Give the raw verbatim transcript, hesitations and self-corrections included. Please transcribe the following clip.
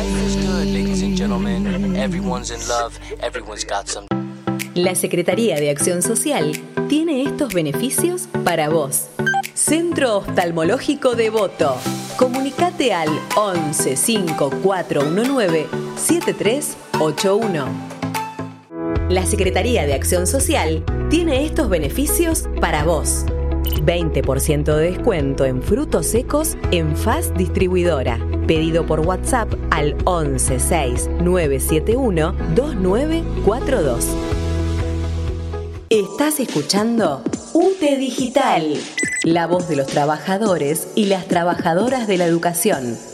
La Secretaría de Acción Social tiene estos beneficios para vos. Centro Oftalmológico Devoto. Comunicate al once cinco cuatro uno nueve siete tres ocho uno. La Secretaría de Acción Social tiene estos beneficios para vos. veinte por ciento de descuento en frutos secos en F A S Distribuidora. Pedido por WhatsApp al once seis nueve siete uno dos nueve cuatro dos. Estás escuchando U T E Digital, la voz de los trabajadores y las trabajadoras de la educación.